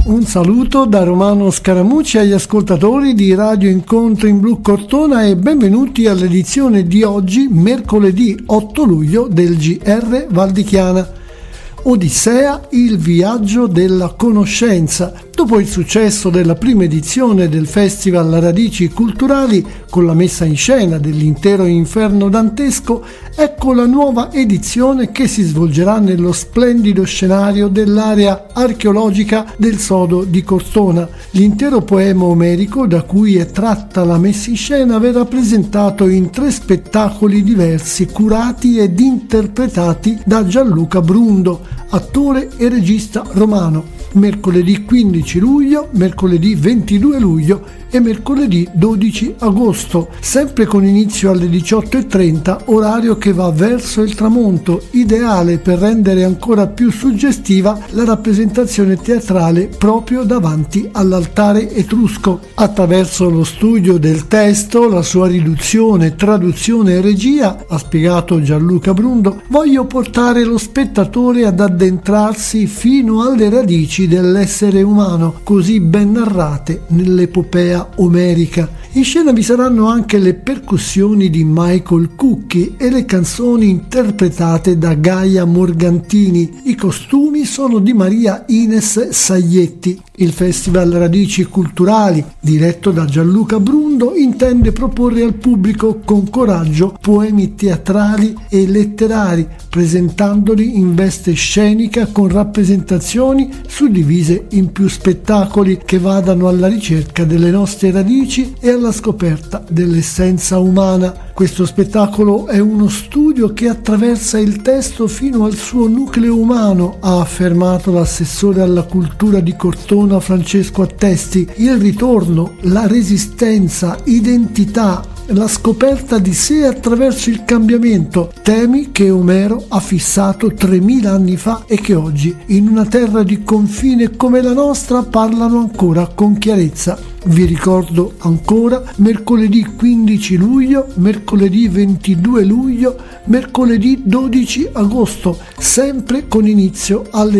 Un saluto da Romano Scaramucci agli ascoltatori di Radio Incontro in Blu Cortona e benvenuti all'edizione di oggi, mercoledì 8 luglio del GR Val di Chiana. Odissea, il viaggio della conoscenza. Dopo il successo della prima edizione del Festival Radici Culturali, con la messa in scena dell'intero inferno dantesco, ecco la nuova edizione che si svolgerà nello splendido scenario dell'area archeologica del Sodo di Cortona. L'intero poema omerico da cui è tratta la messa in scena verrà presentato in 3 spettacoli diversi, curati ed interpretati da Gianluca Brundo, attore e regista romano. Mercoledì 15 luglio, mercoledì 22 luglio e mercoledì 12 agosto, sempre con inizio alle 18:30, orario che va verso il tramonto, ideale per rendere ancora più suggestiva la rappresentazione teatrale proprio davanti all'altare etrusco. Attraverso lo studio del testo, la sua riduzione, traduzione e regia, ha spiegato Gianluca Brundo, voglio portare lo spettatore ad addentrarsi fino alle radici dell'essere umano, così ben narrate nell'epopea omerica. In scena vi saranno anche le percussioni di Michael Cucchi e le canzoni interpretate da Gaia Morgantini. I costumi sono di Maria Ines Saglietti. Il Festival Radici Culturali, diretto da Gianluca Brundo, intende proporre al pubblico con coraggio poemi teatrali e letterari, presentandoli in veste scenica con rappresentazioni suddivise in più spettacoli che vadano alla ricerca delle nostre radici e alla scoperta dell'essenza umana. Questo spettacolo è uno studio che attraversa il testo fino al suo nucleo umano, ha affermato l'assessore alla cultura di Cortona Francesco Attesti. Il ritorno, la resistenza, identità, la scoperta di sé attraverso il cambiamento, temi che Omero ha fissato 3000 anni fa e che oggi, in una terra di confine come la nostra, parlano ancora con chiarezza. Vi ricordo ancora mercoledì 15 luglio, mercoledì 22 luglio, mercoledì 12 agosto, sempre con inizio alle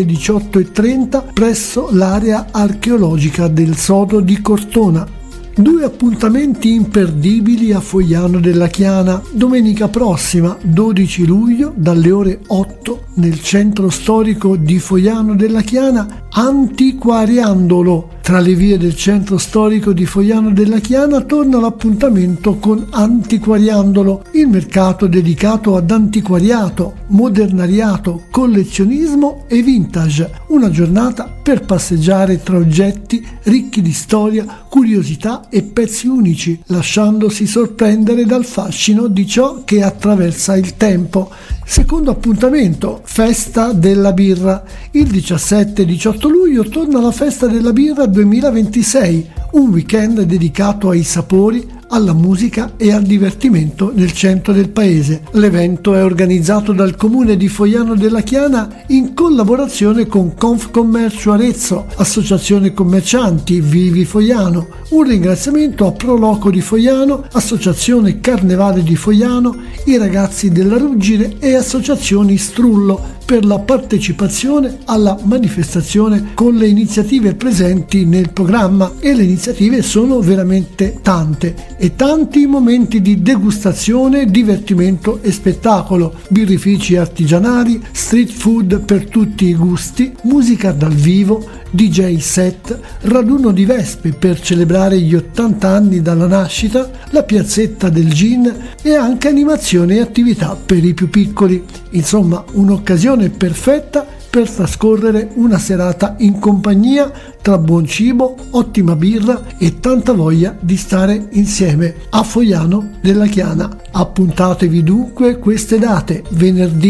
18:30 presso l'area archeologica del Sodo di Cortona. 2 appuntamenti imperdibili a Fogliano della Chiana. Domenica prossima, 12 luglio, dalle ore 8, nel centro storico di Fogliano della Chiana, Antiquariandolo. Tra le vie del centro storico di Fogliano della Chiana torna l'appuntamento con Antiquariandolo, il mercato dedicato ad antiquariato, modernariato, collezionismo e vintage. Una giornata per passeggiare tra oggetti ricchi di storia, curiosità e pezzi unici, lasciandosi sorprendere dal fascino di ciò che attraversa il tempo. Secondo appuntamento, Festa della Birra. Il 17 e 18 luglio torna la Festa della Birra 2026, un weekend dedicato ai sapori, alla musica e al divertimento nel centro del paese. L'evento è organizzato dal comune di Fogliano della Chiana in collaborazione con Confcommercio Arezzo, Associazione Commercianti Vivi Fogliano. Un ringraziamento a Proloco di Fogliano, Associazione Carnevale di Fogliano, i ragazzi della Ruggine e Associazioni Strullo per la partecipazione alla manifestazione con le iniziative presenti nel programma, e le iniziative sono veramente tante e tanti momenti di degustazione, divertimento e spettacolo, birrifici artigianali, street food per tutti i gusti, musica dal vivo, DJ set, raduno di vespe per celebrare gli 80 anni dalla nascita, la piazzetta del gin e anche animazione e attività per i più piccoli. Insomma, un'occasione perfetta per trascorrere una serata in compagnia tra buon cibo, ottima birra e tanta voglia di stare insieme a Fogliano della Chiana. Appuntatevi dunque queste date, venerdì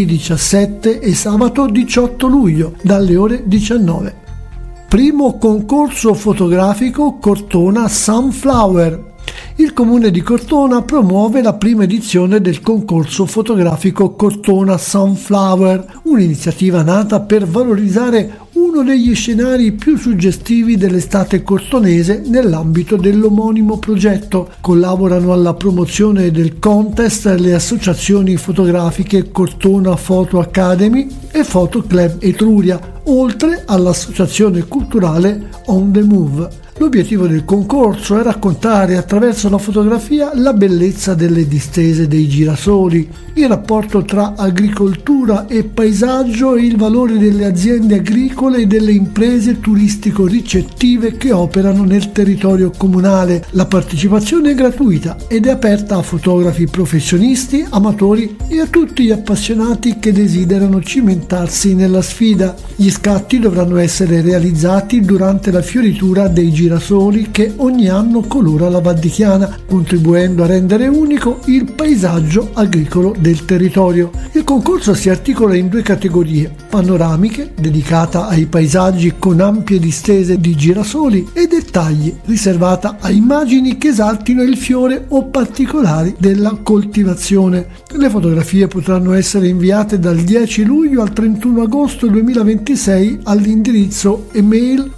17 e sabato 18 luglio dalle ore 19. Primo concorso fotografico Cortona Sunflower. Il comune di Cortona promuove la prima edizione del concorso fotografico Cortona Sunflower, un'iniziativa nata per valorizzare uno degli scenari più suggestivi dell'estate cortonese nell'ambito dell'omonimo progetto. Collaborano alla promozione del contest le associazioni fotografiche Cortona Photo Academy e Photo Club Etruria, oltre all'associazione culturale On The Move. L'obiettivo del concorso è raccontare attraverso la fotografia la bellezza delle distese dei girasoli, il rapporto tra agricoltura e paesaggio e il valore delle aziende agricole e delle imprese turistico-ricettive che operano nel territorio comunale. La partecipazione è gratuita ed è aperta a fotografi professionisti, amatori e a tutti gli appassionati che desiderano cimentarsi nella sfida. Gli scatti dovranno essere realizzati durante la fioritura dei girasoli che ogni anno colora la Val di Chiana, contribuendo a rendere unico il paesaggio agricolo del territorio. Il concorso si articola in due categorie: panoramiche, dedicata ai paesaggi con ampie distese di girasoli, e dettagli, riservata a immagini che esaltino il fiore o particolari della coltivazione. Le fotografie potranno essere inviate dal 10 luglio al 31 agosto 2026 all'indirizzo email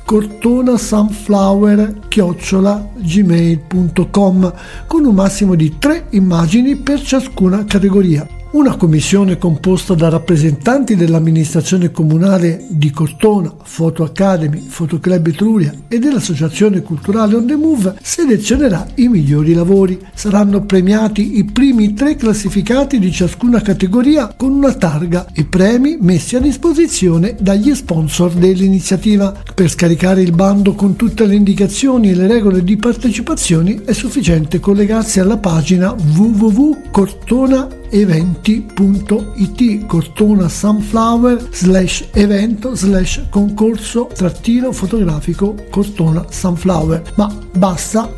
cortonasunflower@gmail.com con un massimo di 3 immagini per ciascuna categoria. Una commissione composta da rappresentanti dell'amministrazione comunale di Cortona, Photo Academy, Photo Club Etruria e dell'associazione culturale On The Move selezionerà i migliori lavori. Saranno premiati i primi 3 classificati di ciascuna categoria con una targa e premi messi a disposizione dagli sponsor dell'iniziativa. Per scaricare il bando con tutte le indicazioni e le regole di partecipazione è sufficiente collegarsi alla pagina www.cortonaeventi.it cortona-sunflower/evento/concorso-fotografico Cortona Sunflower, ma basta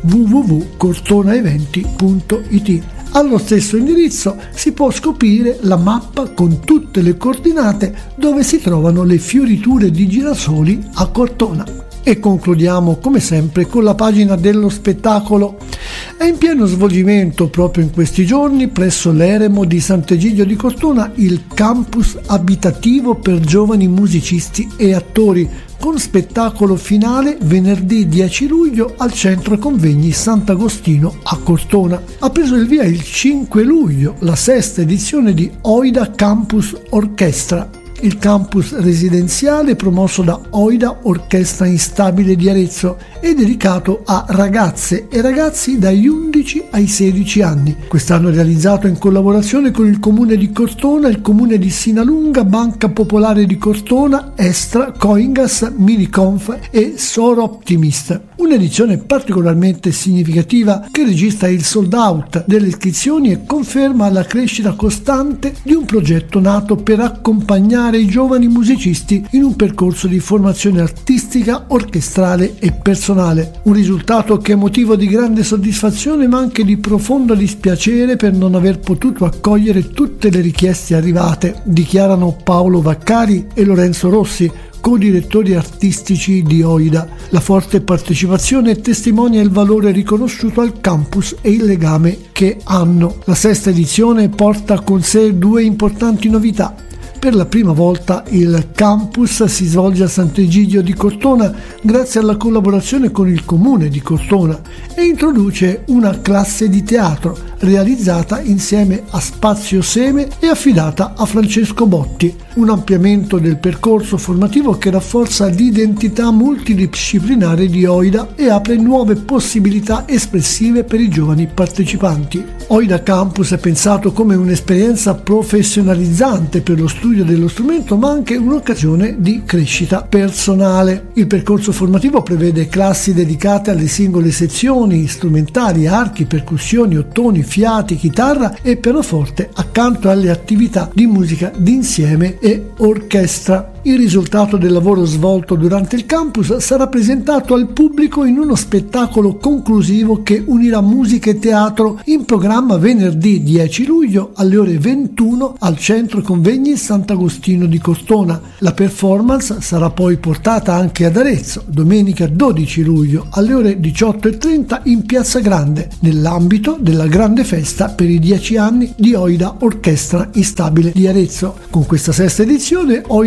www.cortonaeventi.it. Allo stesso indirizzo si può scoprire la mappa con tutte le coordinate dove si trovano le fioriture di girasoli a Cortona. E concludiamo come sempre con la pagina dello spettacolo. È in pieno svolgimento proprio in questi giorni presso l'Eremo di Sant'Egidio di Cortona il campus abitativo per giovani musicisti e attori, con spettacolo finale venerdì 10 luglio al centro convegni Sant'Agostino a Cortona. Ha preso il via il 5 luglio la 6ª edizione di Oida Campus Orchestra, il campus residenziale promosso da Oida Orchestra Instabile di Arezzo e dedicato a ragazze e ragazzi dagli 11 ai 16 anni. Quest'anno realizzato in collaborazione con il comune di Cortona, il comune di Sinalunga, Banca Popolare di Cortona, Estra, Coingas, Miniconf e Soro Optimist. Un'edizione particolarmente significativa che registra il sold out delle iscrizioni e conferma la crescita costante di un progetto nato per accompagnare i giovani musicisti in un percorso di formazione artistica, orchestrale e personale. Un risultato che è motivo di grande soddisfazione ma anche di profondo dispiacere per non aver potuto accogliere tutte le richieste arrivate, dichiarano Paolo Vaccari e Lorenzo Rossi, co-direttori artistici di Oida. La forte partecipazione testimonia il valore riconosciuto al campus e il legame che hanno. La 6ª edizione porta con sé 2 importanti novità. Per la prima volta il campus si svolge a Sant'Egidio di Cortona grazie alla collaborazione con il comune di Cortona e introduce una classe di teatro realizzata insieme a Spazio Seme e affidata a Francesco Botti. Un ampliamento del percorso formativo che rafforza l'identità multidisciplinare di Oida e apre nuove possibilità espressive per i giovani partecipanti. Oida Campus è pensato come un'esperienza professionalizzante per lo studio dello strumento, ma anche un'occasione di crescita personale. Il percorso formativo prevede classi dedicate alle singole sezioni strumentali, archi, percussioni, ottoni, fiati, chitarra e pianoforte, accanto alle attività di musica d'insieme e orchestra. Il risultato del lavoro svolto durante il campus sarà presentato al pubblico in uno spettacolo conclusivo che unirà musica e teatro, in programma venerdì 10 luglio alle ore 21 al centro convegni Sant'Agostino di Cortona. La performance sarà poi portata anche ad Arezzo domenica 12 luglio alle ore 18:30 in Piazza Grande, nell'ambito della grande festa per i 10 anni di Oida Orchestra Instabile di Arezzo. Con questa 6ª edizione Oida Campus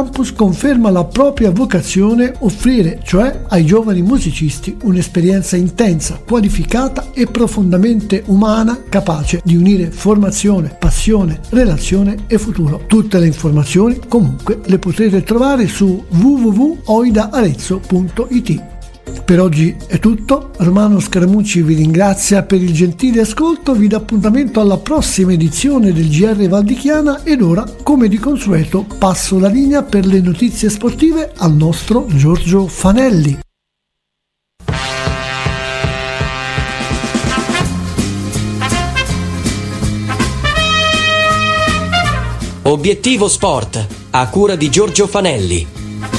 Campus conferma la propria vocazione, offrire cioè ai giovani musicisti un'esperienza intensa, qualificata e profondamente umana, capace di unire formazione, passione, relazione e futuro. Tutte le informazioni comunque le potrete trovare su www.oidaarezzo.it. Per oggi è tutto, Romano Scaramucci vi ringrazia per il gentile ascolto, vi dà appuntamento alla prossima edizione del GR Valdichiana ed ora, come di consueto, passo la linea per le notizie sportive al nostro Giorgio Fanelli. Obiettivo Sport, a cura di Giorgio Fanelli.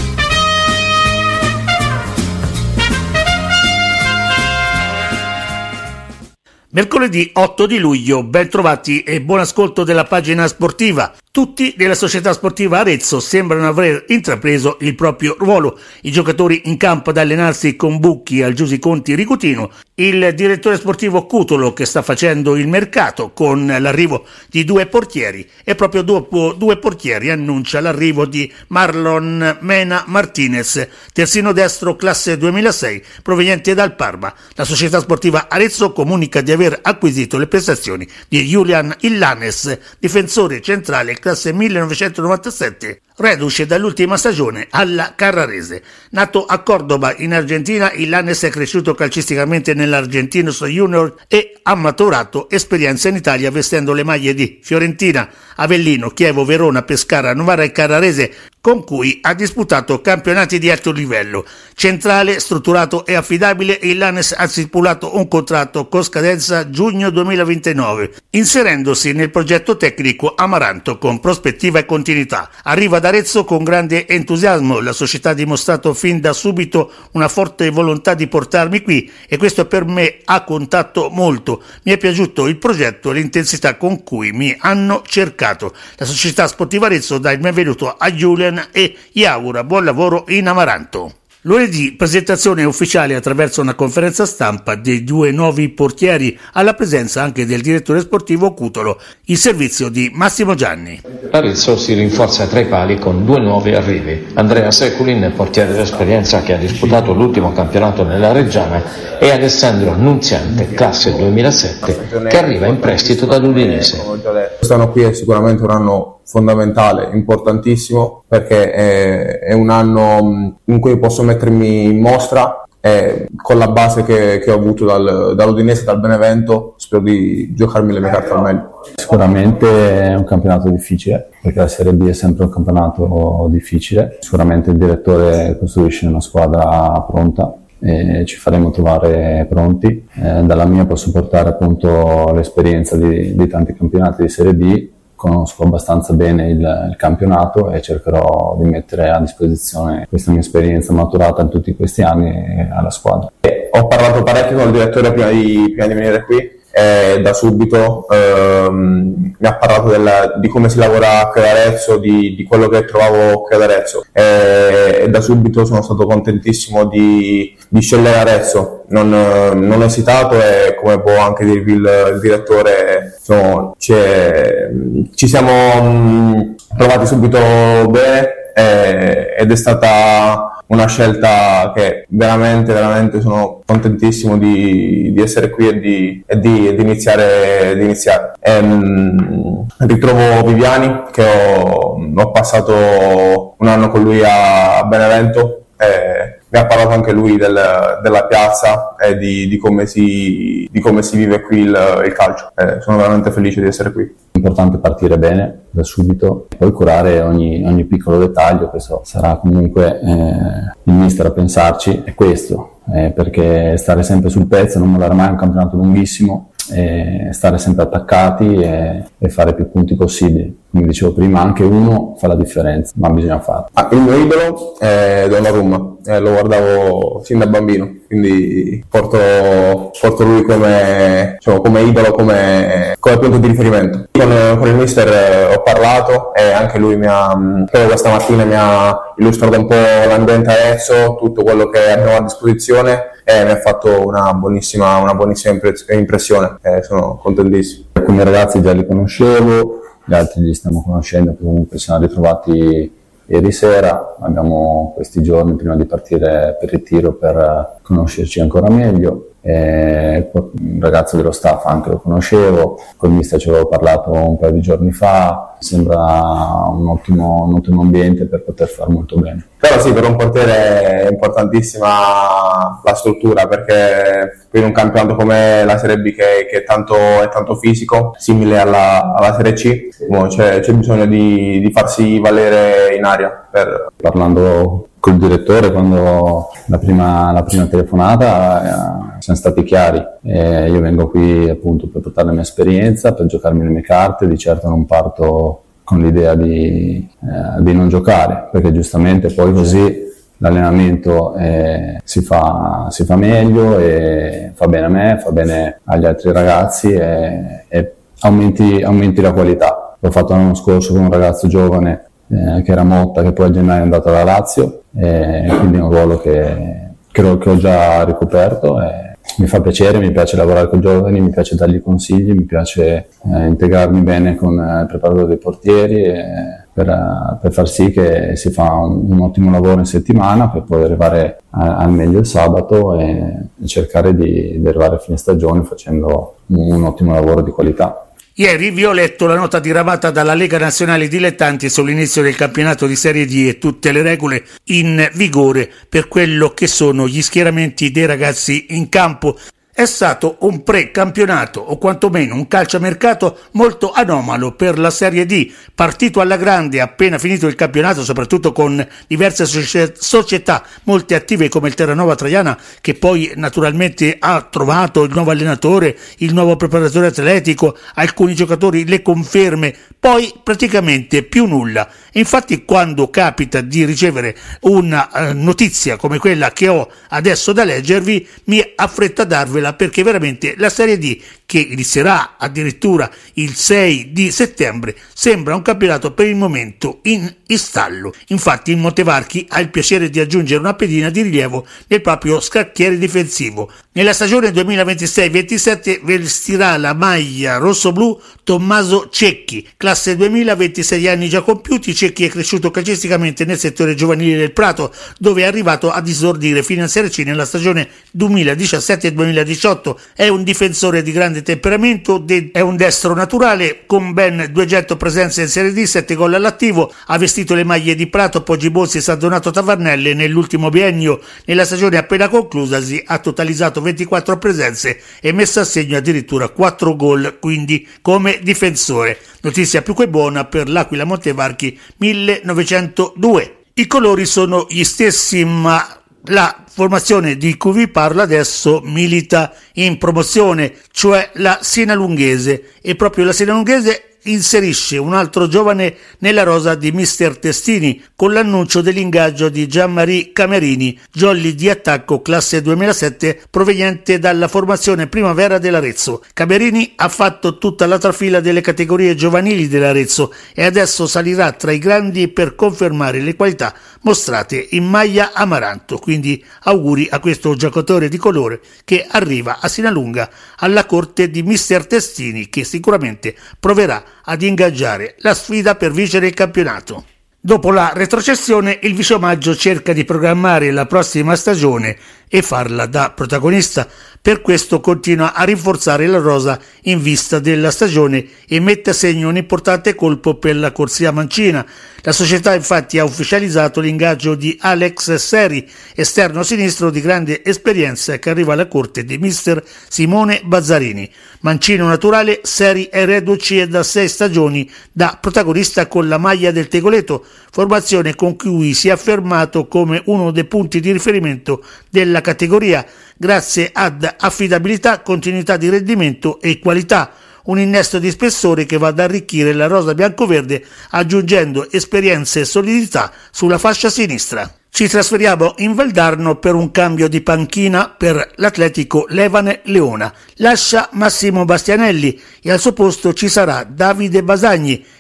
Mercoledì 8 di luglio, ben trovati e buon ascolto della pagina sportiva. Tutti della società sportiva Arezzo sembrano aver intrapreso il proprio ruolo. I giocatori in campo ad allenarsi con Bucchi al Giusi Conti Ricutino, il direttore sportivo Cutolo che sta facendo il mercato con l'arrivo di 2 portieri e proprio dopo 2 portieri annuncia l'arrivo di Marlon Mena Martinez, terzino destro classe 2006 proveniente dal Parma. La società sportiva Arezzo comunica di aver acquisito le prestazioni di Julian Illanes, difensore centrale classe 1997, reduce dall'ultima stagione alla Carrarese. Nato a Cordoba in Argentina, Illanes è cresciuto calcisticamente nell'Argentinos Junior e ha maturato esperienza in Italia vestendo le maglie di Fiorentina, Avellino, Chievo, Verona, Pescara, Novara e Carrarese, con cui ha disputato campionati di alto livello. Centrale, strutturato e affidabile, Illanes ha stipulato un contratto con scadenza giugno 2029, inserendosi nel progetto tecnico Amaranto con prospettiva e continuità. Arriva da Arezzo con grande entusiasmo, la società ha dimostrato fin da subito una forte volontà di portarmi qui e questo per me ha contato molto. Mi è piaciuto il progetto e l'intensità con cui mi hanno cercato. La società sportiva Arezzo dà il benvenuto a Julian e gli augura buon lavoro in Amaranto. Lunedì presentazione ufficiale attraverso una conferenza stampa dei 2 nuovi portieri, alla presenza anche del direttore sportivo Cutolo, il servizio di Massimo Gianni. Arezzo si rinforza tra i pali con 2 nuovi arrivi. Andrea Seculin, portiere d'esperienza che ha disputato l'ultimo campionato nella Reggiana, e Alessandro Nunziante, classe 2007, che arriva in prestito dall'Udinese. Quest'anno qui è sicuramente un anno fondamentale, importantissimo, perché è un anno in cui posso mettermi in mostra e con la base che ho avuto dall'Udinese, dal Benevento, spero di giocarmi le mie carte al meglio. Sicuramente è un campionato difficile, perché la Serie B è sempre un campionato difficile. Sicuramente il direttore costruisce una squadra pronta e ci faremo trovare pronti. Dalla mia posso portare appunto l'esperienza di tanti campionati di Serie B. Conosco abbastanza bene il campionato e cercherò di mettere a disposizione questa mia esperienza maturata in tutti questi anni alla squadra. Ho parlato parecchio con il direttore prima di venire qui e da subito mi ha parlato di come si lavora qui ad Arezzo, di quello che trovavo qui ad Arezzo e da subito sono stato contentissimo di scegliere Arezzo. Non ho esitato e come può anche dirvi il direttore, insomma, ci siamo trovati subito bene ed è stata una scelta che veramente sono contentissimo di essere qui e di iniziare. Ritrovo Viviani, che ho passato un anno con lui a Benevento. Mi ha parlato anche lui della piazza e di come si vive qui il calcio. Sono veramente felice di essere qui. È importante partire bene da subito, poi curare ogni piccolo dettaglio. Questo sarà comunque il mister a pensarci, è questo, perché stare sempre sul pezzo, non mollare mai un campionato lunghissimo, stare sempre attaccati e fare più punti possibili. Come dicevo prima, anche uno fa la differenza, ma bisogna farlo. Il mio idolo è Donnarumma, lo guardavo fin da bambino, quindi porto lui come idolo, come punto di riferimento. Con il mister ho parlato e anche lui proprio questa mattina mi ha illustrato un po' l'ambiente Arezzo, tutto quello che abbiamo a disposizione, e mi ha fatto una buonissima impressione. Sono contentissimo. Alcuni ragazzi già li conoscevo, gli altri li stiamo conoscendo, comunque siamo ritrovati ieri sera, abbiamo questi giorni prima di partire per il ritiro per conoscerci ancora meglio. Un ragazzo dello staff anche lo conoscevo, col mister ci avevo parlato un paio di giorni fa, sembra un ottimo ambiente per poter fare molto bene. Però sì, per un portiere è importantissima la struttura, perché in un campionato come la Serie B che è tanto fisico, simile alla Serie C, c'è bisogno di farsi valere in aria. Parlando col direttore, quando la prima telefonata siamo stati chiari. Io vengo qui appunto per portare la mia esperienza, per giocarmi le mie carte. Di certo non parto con l'idea di non giocare, perché giustamente poi così l'allenamento si fa meglio e fa bene a me, fa bene agli altri ragazzi e aumenti la qualità. L'ho fatto l'anno scorso con un ragazzo giovane che era Motta, che poi a gennaio è andato alla Lazio, quindi è un ruolo che ho già ricoperto. Mi fa piacere, mi piace lavorare con i giovani, mi piace dargli consigli, mi piace integrarmi bene con il preparatore dei portieri per far sì che si fa un ottimo lavoro in settimana per poi arrivare al meglio il sabato e cercare di arrivare a fine stagione facendo un ottimo lavoro di qualità. Ieri vi ho letto la nota diramata dalla Lega Nazionale Dilettanti sull'inizio del campionato di Serie D e tutte le regole in vigore per quello che sono gli schieramenti dei ragazzi in campo. È stato un pre-campionato, o quantomeno un calciomercato molto anomalo per la Serie D, partito alla grande appena finito il campionato, soprattutto con diverse società, molte attive come il Terranova Traiana, che poi naturalmente ha trovato il nuovo allenatore, il nuovo preparatore atletico, alcuni giocatori le conferme, poi praticamente più nulla. Infatti quando capita di ricevere una notizia come quella che ho adesso da leggervi, mi affretto a darvela, perché veramente la Serie D, che inizierà addirittura il 6 di settembre, sembra un campionato per il momento in stallo. Infatti il Montevarchi ha il piacere di aggiungere una pedina di rilievo nel proprio scacchiere difensivo. Nella stagione 2026-27 vestirà la maglia rossoblu Tommaso Cecchi, classe 2000, 26 anni già compiuti. Cecchi è cresciuto calcisticamente nel settore giovanile del Prato, dove è arrivato ad esordire fino in Serie C nella stagione 2017-2018. È un difensore di grande temperamento, è un destro naturale con ben 200 presenze in Serie D, 7 gol all'attivo. Ha vestito le maglie di Prato, Poggibonsi e San Donato Tavernelle nell'ultimo biennio. Nella stagione appena conclusasi ha totalizzato 24 presenze e messo a segno addirittura 4 gol, quindi come difensore. Notizia più che buona per l'Aquila Montevarchi 1902. I colori sono gli stessi, ma la formazione di cui vi parlo adesso milita in promozione, cioè la Sinalunghese, e proprio la Sinalunghese inserisce un altro giovane nella rosa di Mister Testini con l'annuncio dell'ingaggio di Gianmarie Camerini, jolly di attacco classe 2007 proveniente dalla formazione Primavera dell'Arezzo. Camerini ha fatto tutta l'altra fila delle categorie giovanili dell'Arezzo e adesso salirà tra i grandi per confermare le qualità mostrate in maglia amaranto, quindi auguri a questo giocatore di colore che arriva a Sinalunga alla corte di Mister Testini, che sicuramente proverà ad ingaggiare la sfida per vincere il campionato. Dopo la retrocessione, il Vice Omaggio cerca di programmare la prossima stagione e farla da protagonista. Per questo continua a rinforzare la rosa in vista della stagione e mette a segno un importante colpo per la corsia mancina. La società infatti ha ufficializzato l'ingaggio di Alex Seri, esterno sinistro di grande esperienza che arriva alla corte di mister Simone Bazzarini. Mancino naturale, Seri è reduce da 6 stagioni da protagonista con la maglia del Tegoleto, formazione con cui si è affermato come uno dei punti di riferimento della categoria, grazie ad affidabilità, continuità di rendimento e qualità. Un innesto di spessore che va ad arricchire la rosa biancoverde, aggiungendo esperienza e solidità sulla fascia sinistra. Ci trasferiamo in Valdarno per un cambio di panchina per l'Atletico Levane Leona. Lascia Massimo Bastianelli e al suo posto ci sarà Davide Basagni,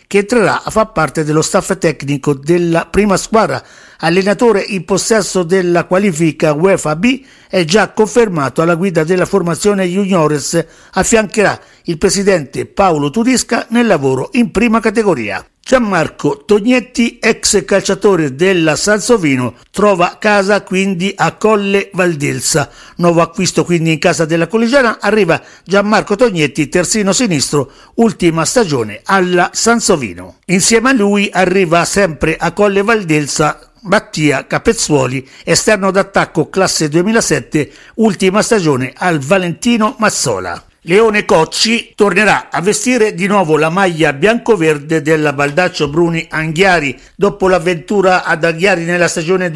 che entrerà a far parte dello staff tecnico della prima squadra. Allenatore in possesso della qualifica UEFA B, è già confermato alla guida della formazione Juniores, affiancherà il presidente Paolo Tudisca nel lavoro in prima categoria. Gianmarco Tognetti, ex calciatore della Sansovino, trova casa quindi a Colle Valdelsa. Nuovo acquisto quindi in casa della collegiana, arriva Gianmarco Tognetti, terzino sinistro, ultima stagione alla Sansovino. Insieme a lui arriva sempre a Colle Valdelsa Mattia Capezzuoli, esterno d'attacco classe 2007, ultima stagione al Valentino Mazzola. Leone Cocci tornerà a vestire di nuovo la maglia bianco-verde della Baldaccio Bruni Anghiari. Dopo l'avventura ad Anghiari nella stagione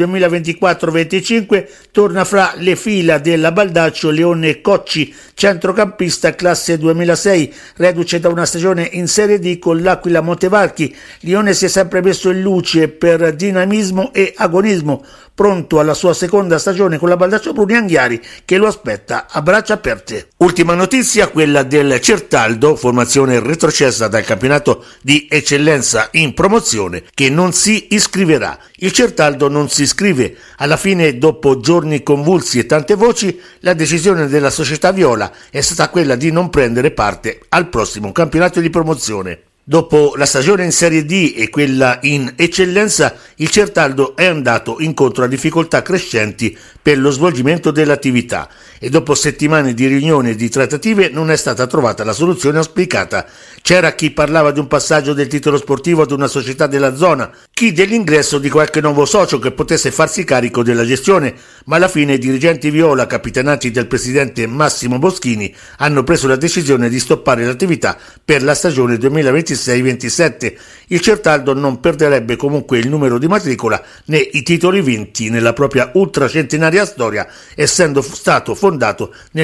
2024-25, torna fra le fila della Baldaccio Leone Cocci, centrocampista classe 2006, reduce da una stagione in Serie D con l'Aquila Montevarchi. Leone si è sempre messo in luce per dinamismo e agonismo, pronto alla sua seconda stagione con la Baldaccio Bruni Anghiari, che lo aspetta a braccia aperte. Ultima notizia, quella del Certaldo, formazione retrocessa dal campionato di eccellenza in promozione, che non si iscriverà. Il Certaldo non si iscrive. Alla fine, dopo giorni convulsi e tante voci, la decisione della società viola è stata quella di non prendere parte al prossimo campionato di promozione. Dopo la stagione in Serie D e quella in eccellenza, il Certaldo è andato incontro a difficoltà crescenti per lo svolgimento dell'attività e dopo settimane di riunioni e di trattative non è stata trovata la soluzione auspicata. C'era chi parlava di un passaggio del titolo sportivo ad una società della zona, chi dell'ingresso di qualche nuovo socio che potesse farsi carico della gestione, ma alla fine i dirigenti viola, capitanati dal presidente Massimo Boschini, hanno preso la decisione di stoppare l'attività per la stagione 2026-27. Il Certaldo non perderebbe comunque il numero di matricola né i titoli vinti nella propria ultracentenaria storia, essendo stato fondato nel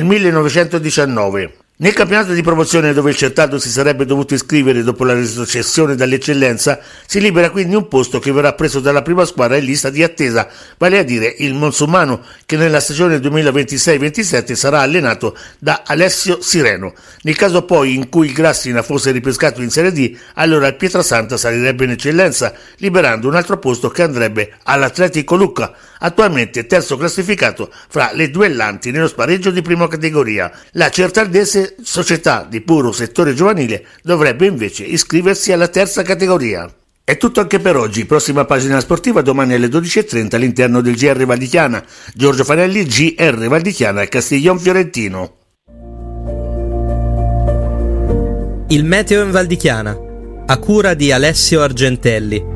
1919. Nel campionato di promozione, dove il Certaldo si sarebbe dovuto iscrivere dopo la retrocessione dall'eccellenza, si libera quindi un posto che verrà preso dalla prima squadra in lista di attesa, vale a dire il Monsumano, che nella stagione 2026-27 sarà allenato da Alessio Sireno. Nel caso poi in cui il Grassina fosse ripescato in Serie D, allora il Pietrasanta salirebbe in eccellenza, liberando un altro posto che andrebbe all'Atletico Lucca, attualmente terzo classificato fra le duellanti nello spareggio di prima categoria. La Certaldese, società di puro settore giovanile, dovrebbe invece iscriversi alla terza categoria. È tutto anche per oggi. Prossima pagina sportiva domani alle 12.30 all'interno del GR Valdichiana. Giorgio Fanelli, GR Valdichiana e Castiglion Fiorentino. Il meteo in Valdichiana, a cura di Alessio Argentelli.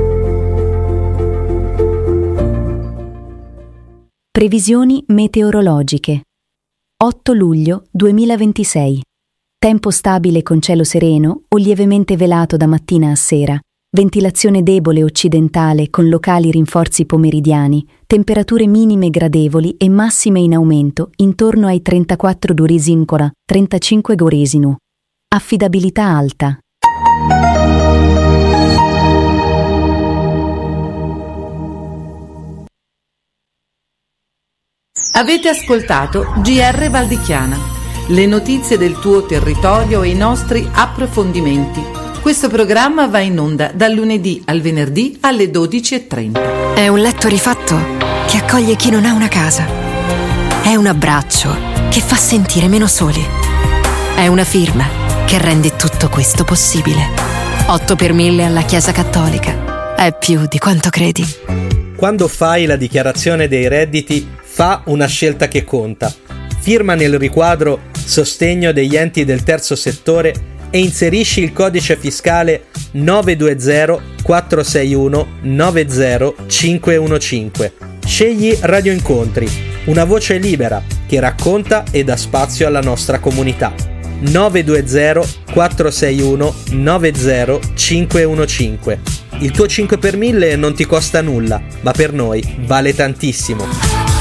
Previsioni meteorologiche. 8 luglio 2026. Tempo stabile con cielo sereno o lievemente velato da mattina a sera. Ventilazione debole occidentale con locali rinforzi pomeridiani. Temperature minime gradevoli e massime in aumento intorno ai 34 Durizincora, 35 Goresinu. Affidabilità alta. Avete ascoltato GR Valdichiana, le notizie del tuo territorio e i nostri approfondimenti. Questo programma va in onda dal lunedì al venerdì alle 12.30. È un letto rifatto che accoglie chi non ha una casa. È un abbraccio che fa sentire meno soli. È una firma che rende tutto questo possibile. 8 per 1000 alla Chiesa Cattolica. È più di quanto credi. Quando fai la dichiarazione dei redditi, fa una scelta che conta. Firma nel riquadro Sostegno degli enti del terzo settore e inserisci il codice fiscale 920 461 90515. Scegli Radio Incontri, una voce libera che racconta e dà spazio alla nostra comunità. 920 461 90515. Il tuo 5 per 1000 non ti costa nulla, ma per noi vale tantissimo.